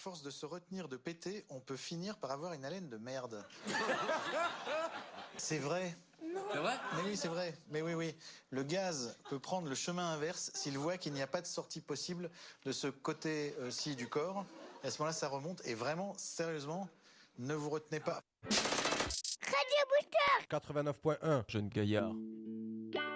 force de se retenir de péter, on peut finir par avoir une haleine de merde. C'est vrai. C'est vrai ? Mais oui, c'est vrai. Mais oui. Le gaz peut prendre le chemin inverse s'il voit qu'il n'y a pas de sortie possible de ce côté-ci du corps. Et à ce moment-là, ça remonte. Et vraiment, sérieusement, ne vous retenez pas. Radio Booster 89.1, Jeune Gaillard.